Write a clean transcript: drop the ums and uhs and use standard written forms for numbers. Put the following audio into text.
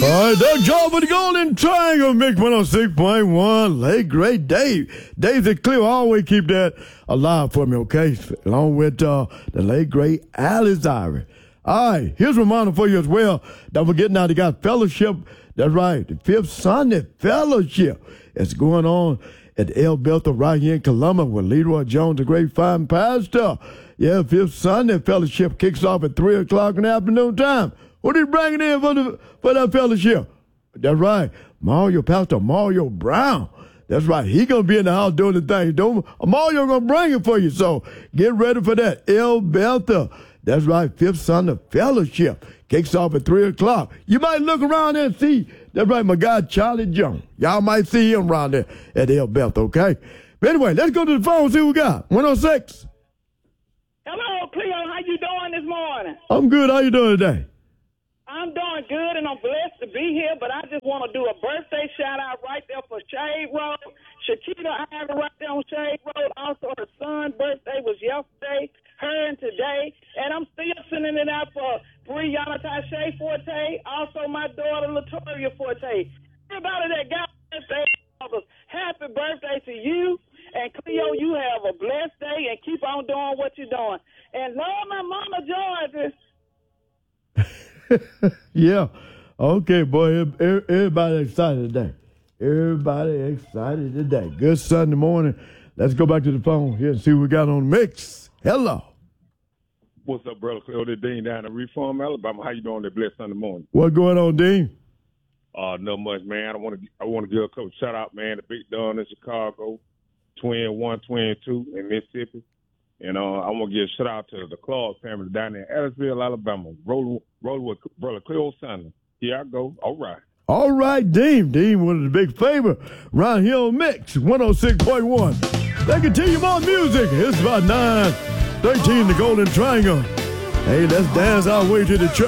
All right, Doug Job with the Golden Triangle, Mix 106.1. Late great Dave. Dave's at Cleo. Always keep that alive for me, okay? Along with the late great Alice Irie. All right, here's a reminder for you as well. Don't forget now they got fellowship. That's right, the Fifth Sunday Fellowship. It's going on at El Bethel right here in Columbus with Leroy Jones, a great fine pastor. Yeah, Fifth Sunday Fellowship kicks off at 3 o'clock in the afternoon time. What are you bringing in for that fellowship? That's right, Pastor Mario Brown. That's right, he going to be in the house doing the thing. Mario going to bring it for you, so get ready for that. El Bethel. That's right, Fifth Sunday Fellowship kicks off at 3 o'clock. You might look around there and see, that's right, my guy Charlie Jones. Y'all might see him around there at El Bethel, okay? But anyway, let's go to the phone and see what we got. 106. Hello, Cleo. How you doing this morning? I'm good. How you doing today? I'm doing good, and I'm blessed to be here, but I just want to do a birthday shout-out right there for Shade Road. Shakita Ivy right there on Shade Road. Also, her son's birthday was yesterday, her and today. And I'm still sending it out for Brianna Tashay Forte, also my daughter Latoya Forte. Everybody that got birthday, happy birthday to you. And Cleo, you have a blessed day and keep on doing what you're doing. And love my mama Georgia. Yeah. Okay, boy. Everybody excited today. Everybody excited today. Good Sunday morning. Let's go back to the phone here and see what we got on the mix. Hello. What's up, brother Cleo? This Dean down in Reform, Alabama. How you doing that blessed Sunday morning? What's going on, Dean? Not much, man. I want to give a couple shout out, man, to Big Don in Chicago, Twin 1, Twin 2 in Mississippi. And I want to give a shout out to the Claus family down in Ellisville, Alabama. Rolling with brother Cleo Sunday. Here I go. All right. All right, Dean. Dean, one of the big favor right here on Mix 106.1. Let's continue more music. It's about 9:13, the Golden Triangle. Hey, let's dance our way to the church.